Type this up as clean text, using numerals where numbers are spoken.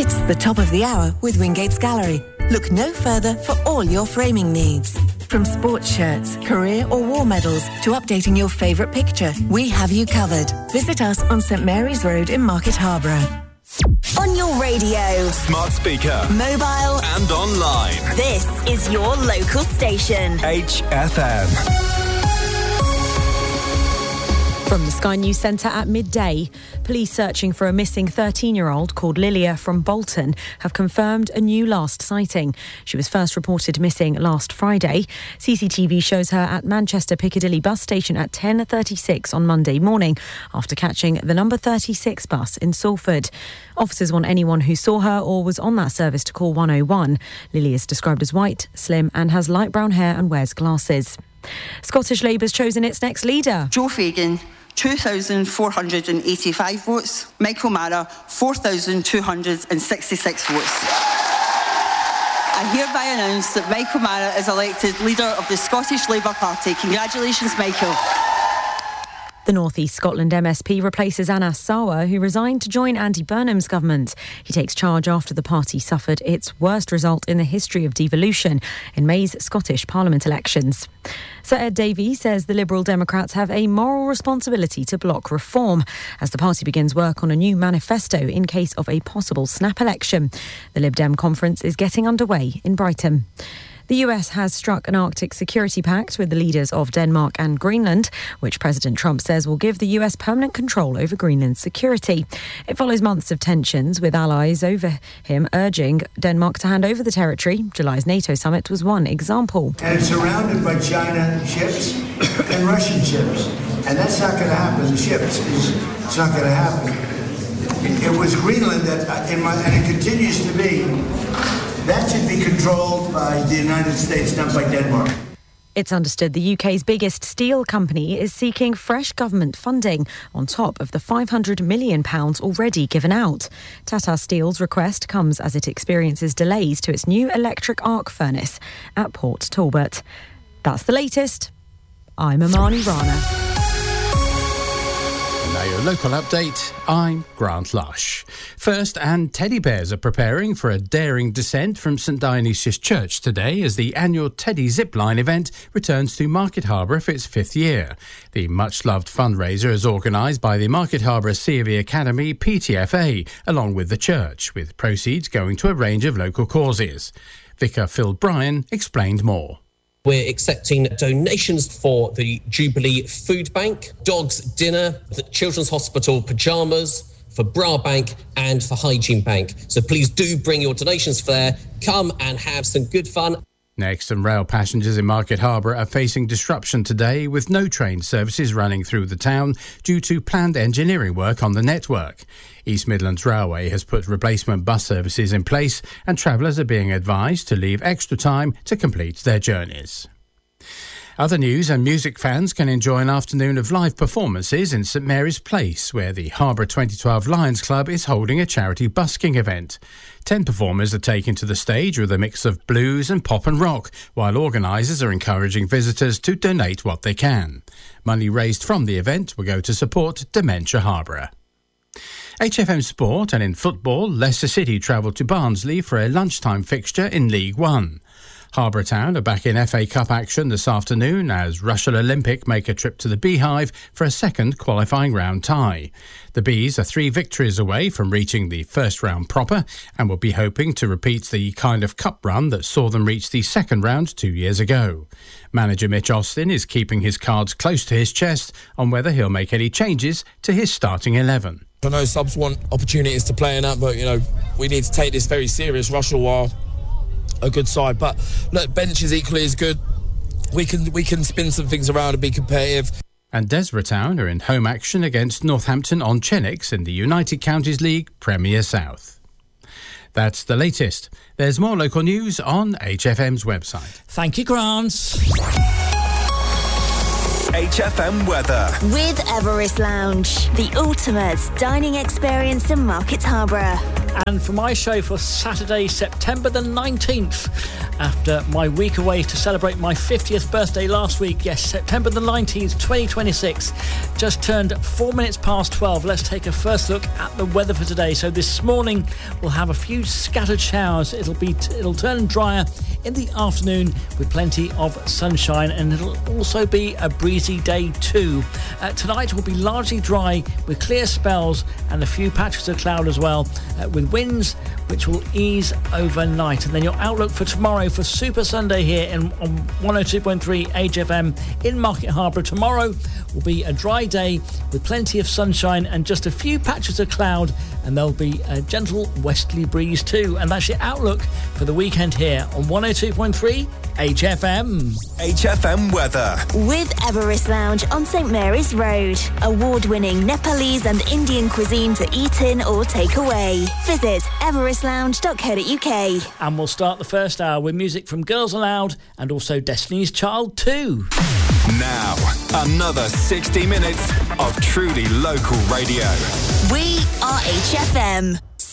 It's the top of the hour with Wingate's Gallery. Look no further for all your framing needs. From sports shirts, career or war medals to updating your favourite picture, we have you covered. Visit us on St Mary's Road in Market Harborough. On your radio, smart speaker, mobile and online. This is your local station. HFM. From the Sky News Centre at midday, police searching for a missing 13-year-old called Lilia from Bolton have confirmed a new last sighting. She was first reported missing last Friday. CCTV shows her at Manchester Piccadilly bus station at 10:36 on Monday morning after catching the number 36 bus in Salford. Officers want anyone who saw her or was on that service to call 101. Lily is described as white, slim and has light brown hair and wears glasses. Scottish Labour's chosen its next leader. Joe Fagan, 2,485 votes. Michael Mara, 4,266 votes. I hereby announce that Michael Mara is elected leader of the Scottish Labour Party. Congratulations, Michael. The North East Scotland MSP replaces Anas Sarwar, who resigned to join Andy Burnham's government. He takes charge after the party suffered its worst result in the history of devolution in May's Scottish Parliament elections. Sir Ed Davey says the Liberal Democrats have a moral responsibility to block reform as the party begins work on a new manifesto in case of a possible snap election. The Lib Dem conference is getting underway in Brighton. The US has struck an Arctic security pact with the leaders of Denmark and Greenland, which President Trump says will give the US permanent control over Greenland's security. It follows months of tensions with allies over him urging Denmark to hand over the territory. July's NATO summit was one example. And it's surrounded by China ships and Russian ships. And that's not going to happen. The ships, it's not going to happen. It was Greenland that, and it continues to be, that should be controlled by the United States, not by Denmark. It's understood the UK's biggest steel company is seeking fresh government funding on top of the £500 million already given out. Tata Steel's request comes as it experiences delays to its new electric arc furnace at Port Talbot. That's the latest. I'm Amani Rana. Now your local update, I'm Grant Lush. First, and teddy bears are preparing for a daring descent from St Dionysius Church today as the annual Teddy Zipline event returns to Market Harborough for its 5th year. The much-loved fundraiser is organised by the Market Harborough C of E Academy PTFA, along with the church, with proceeds going to a range of local causes. Vicar Phil Bryan explained more. We're accepting donations for the Jubilee Food Bank, Dogs Dinner, the Children's Hospital pyjamas, for Bra Bank and for Hygiene Bank. So please do bring your donations for there. Come and have some good fun. Next, and rail passengers in Market Harborough are facing disruption today with no train services running through the town due to planned engineering work on the network. East Midlands Railway has put replacement bus services in place and travellers are being advised to leave extra time to complete their journeys. Other news, and music fans can enjoy an afternoon of live performances in St Mary's Place, where the Harborough 2012 Lions Club is holding a charity busking event. 10 performers are taken to the stage with a mix of blues and pop and rock, while organisers are encouraging visitors to donate what they can. Money raised from the event will go to support Dementia Harborough. HFM Sport, and in football, Leicester City travelled to Barnsley for a lunchtime fixture in League One. Harborough Town are back in FA Cup action this afternoon as Russell Olympic make a trip to the Beehive for a second qualifying round tie. The Bees are 3 victories away from reaching the first round proper and will be hoping to repeat the kind of cup run that saw them reach the second round 2 years ago. Manager Mitch Austin is keeping his cards close to his chest on whether he'll make any changes to his starting 11. I know subs want opportunities to play in that, but, we need to take this very serious. Russell are a good side, but look, bench is equally as good. We can spin some things around and be competitive. And Desborough Town are in home action against Northampton on Chenix in the United Counties League Premier South. That's the latest. There's more local news on HFM's website. Thank you, Grant. HFM weather. With Everest Lounge, the ultimate dining experience in Market Harborough. And for my show for Saturday, September the 19th, after my week away to celebrate my 50th birthday last week, yes, September the 19th, 2026, just turned 4 minutes past 12. Let's take a first look at the weather for today. So this morning we'll have a few scattered showers. It'll turn drier in the afternoon with plenty of sunshine, and it'll also be a breezy day too. Tonight will be largely dry with clear spells and a few patches of cloud as well, with winds which will ease overnight. And then your outlook for tomorrow for Super Sunday here on 102.3 HFM in Market Harborough. Tomorrow will be a dry day with plenty of sunshine and just a few patches of cloud, and there'll be a gentle westerly breeze too. And that's your outlook for the weekend here on 102.3 HFM. HFM weather. With Everest Lounge on St Mary's Road. Award-winning Nepalese and Indian cuisine to eat in or take away. Visit everestlounge.co.uk. And we'll start the first hour with music from Girls Aloud and also Destiny's Child 2. Now, another 60 minutes of truly local radio. We are HFM.